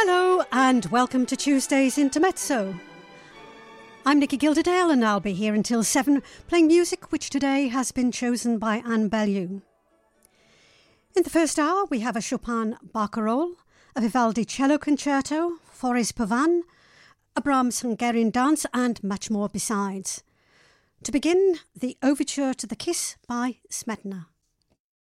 Hello and welcome to Tuesday's Intermezzo. I'm Nikki Gilderdale and I'll be here until 7 playing music which today has been chosen by Anne Bellew. In the first hour we have a Chopin Barcarolle, a Vivaldi Cello Concerto, Fauré's Pavane, a Brahms Hungarian Dance and much more besides. To begin, the Overture to the Kiss by Smetana.